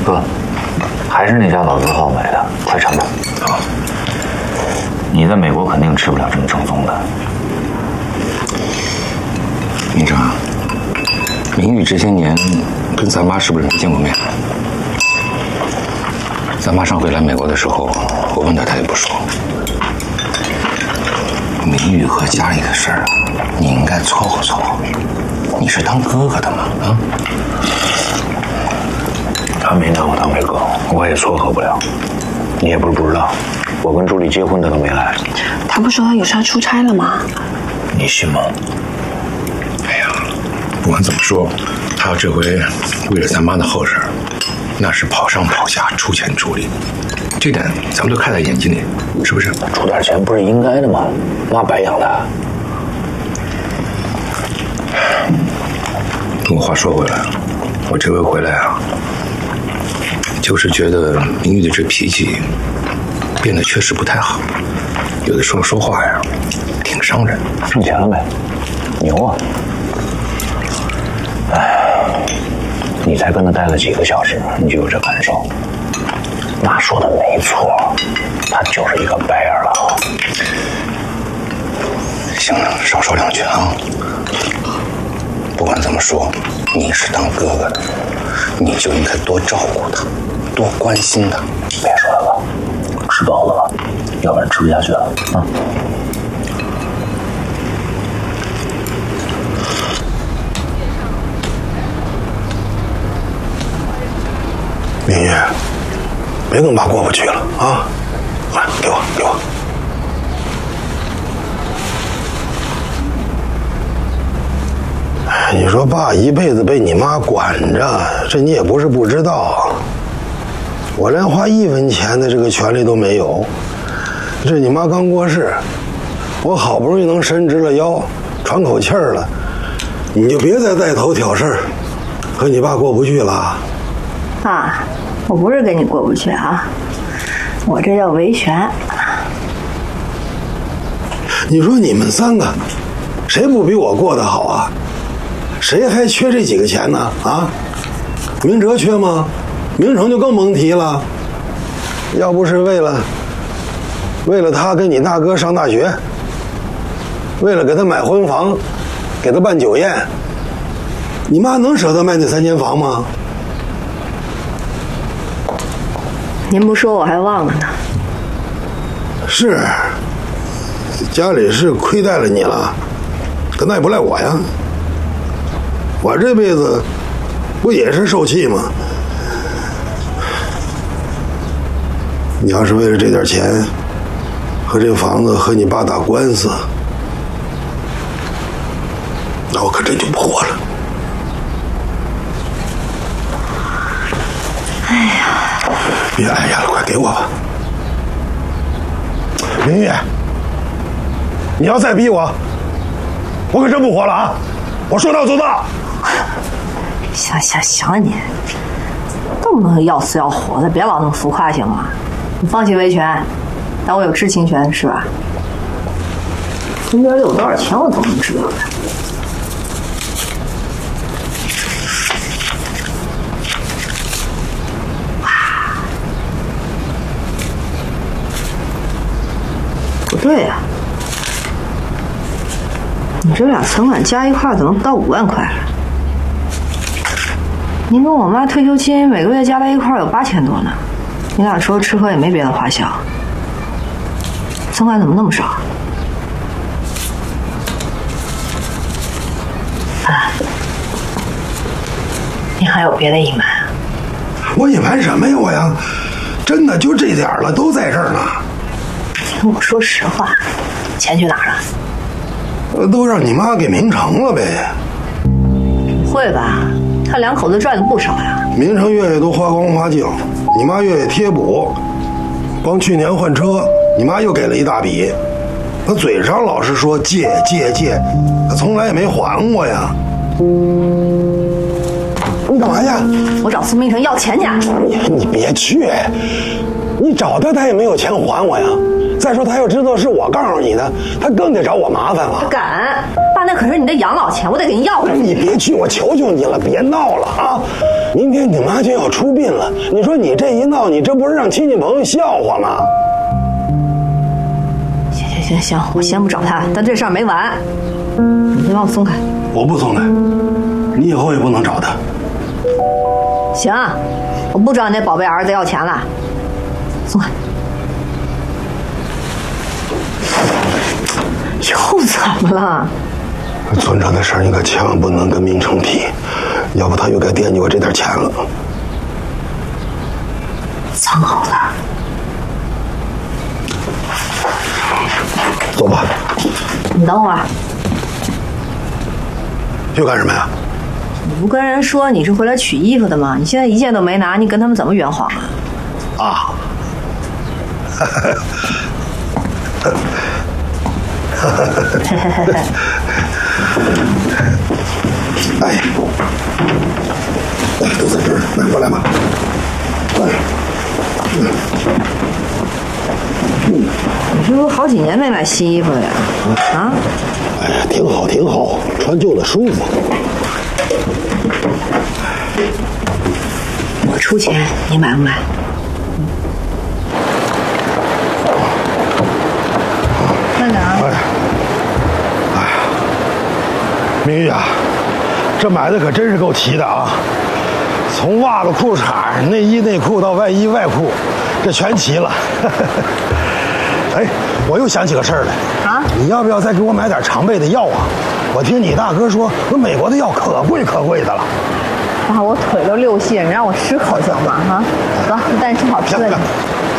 哥，还是那家老字号买的，快尝吧。 好。 你在美国肯定吃不了这么正宗的。 明成，明玉这些年跟咱妈是不是没见过面？咱妈上回来美国的时候，我问她，她也不说。明玉和家里的事儿，你应该撮合撮合。你是当哥哥的嘛，啊？ 他没拿我当为哥，我也撮合不了。你也不是不知道，我跟朱莉结婚他都没来。 他不说他有事出差了吗？ 你信吗？ 哎呀，不管怎么说，他要这回为了咱妈的后事，那是跑上跑下，出钱出力，这点咱们都看在眼睛里，是不是？ 出点钱不是应该的吗？妈白养他。 不过话说回来，我这回回来啊，就是觉得明玉的这脾气变得确实不太好，有的时候说话呀，挺伤人。 挣钱了没？牛啊！哎，你才跟他待了几个小时，你就有这感受？妈说的没错，他就是一个白眼狼。 行了，少说两句啊。不管怎么说，你是当哥哥的，你就应该多照顾他，多关心他。 别说了，吃饱了吧，要不然吃不下去了啊。 明玉，别跟爸过不去了啊！来，给我。你说爸一辈子被你妈管着，这你也不是不知道。我连花1分钱的这个权利都没有。这你妈刚过世，我好不容易能伸直了腰，喘口气儿了，你就别再带头挑事儿，和你爸过不去了。 啊，我不是跟你过不去啊，我这叫维权。 你说你们3个，谁不比我过得好啊？谁还缺这几个钱呢？啊，明哲缺吗？明成就更甭提了。要不是为了他跟你大哥上大学，为了给他买婚房，给他办酒宴，你妈能舍得卖那3间房吗？ 您不说我还忘了呢。 是，家里是亏待了你了，可那也不赖我呀。我这辈子不也是受气吗？你要是为了这点钱和这房子和你爸打官司，那我可真就不活了。 哎呀， 别哎呀了，快给我吧。明玉，你要再逼我，我可真不活了啊！我说到做到。 行，你动不动要死要活的，别老那么浮夸行吗？你放弃维权，当我有知情权是吧？中间有多少钱我都能知道的。不对呀，你这俩存款加一块怎么不到5万块了？您跟我妈退休金每个月加在一块有8000多呢，你俩除了吃喝也没别的花销，存款怎么那么少？啊，你还有别的隐瞒啊？ 我隐瞒什么呀？我呀，真的就这点了，都在这儿呢。 听我说实话，钱去哪儿了？ 都让你妈给明成了呗。 会吧？他2口子赚的不少呀。 明成月月都花光花净，你妈月月贴补，光去年换车，你妈又给了一大笔。他嘴上老是说借，他从来也没还过呀。你干嘛呀？ 我找孙明成要钱去。 你别去，你找他也没有钱还我呀。再说他要知道是我告诉你的，他更得找我麻烦了。 敢把那可是你的养老钱，我得给你要回来。 你别去，我求求你了，别闹了啊！明天你妈就要出殡了，你说你这一闹，你这不是让亲戚朋友笑话吗？ 行，我先不找他，但这事儿没完。你先把我松开。 我不松开，你以后也不能找他。 行，我不找你那宝贝儿子要钱了，松开。又怎么了？ 村长的事儿你可千万不能跟明成提，要不他又该惦记我这点钱了。 藏好了。 走吧。 你等会儿。 又干什么呀？ 你不跟人说你是回来取衣服的吗？你现在一件都没拿，你跟他们怎么圆谎啊？ 啊。哎，都在这儿，拿过来吧。 你是不是好几年没买新衣服了呀？啊？ 哎呀，挺好挺好，穿旧的舒服。 我出钱，你买不买？慢点啊！ 哎呀，明玉啊，这买的可真是够齐的啊！从袜子、裤衩、内衣、内裤到外衣、外裤，这全齐了。哎，我又想起个事儿来啊！你要不要再给我买点常备的药啊？我听你大哥说，美国的药可贵可贵的了。 爸，我腿都溜细了，你让我吃口行吗？啊，走，带你吃好吃的去。